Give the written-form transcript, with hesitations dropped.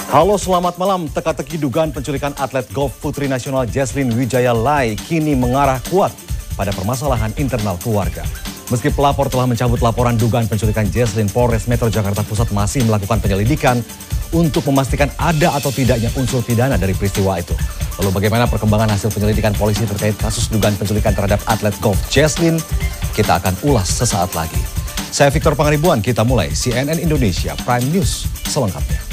Halo, selamat malam. Teka-teki dugaan penculikan atlet golf putri nasional Jesslyn Wijaya Lai kini mengarah kuat pada permasalahan internal keluarga. Meski pelapor telah mencabut laporan dugaan penculikan Jesslyn, Polres Metro Jakarta Pusat masih melakukan penyelidikan untuk memastikan ada atau tidaknya unsur pidana dari peristiwa itu. Lalu bagaimana perkembangan hasil penyelidikan polisi terkait kasus dugaan penculikan terhadap atlet golf Jesslyn? Kita akan ulas sesaat lagi. Saya Victor Pangaribuan, kita mulai CNN Indonesia Prime News selengkapnya.